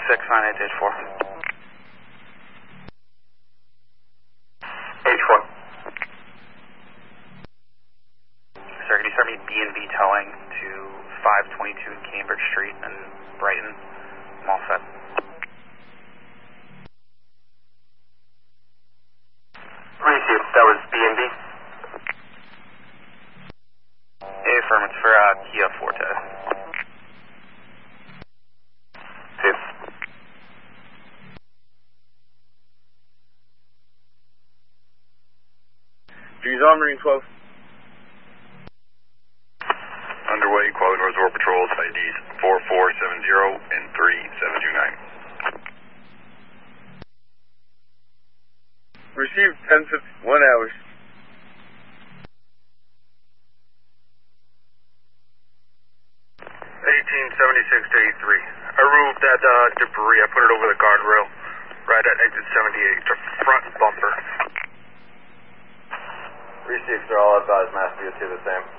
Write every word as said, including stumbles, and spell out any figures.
six nine eight H four. H four. Sir, can you start me B and B towing to five twenty-two Cambridge Street in Brighton? I'm all set. Received. That was B and B. Hey, affirm, it's for uh, Kia Forte. Fifth. G's on Marine twelve. Underway, Quality North Zor Patrols, I Ds four four seven zero and three seven two nine. Received ten fifty-one hours. eighteen seventy-six to eighty-three. I removed that uh, debris. I put it over the guardrail right at exit seventy-eight, the front bumper. Received, sir. All advised, Mass D O T the same.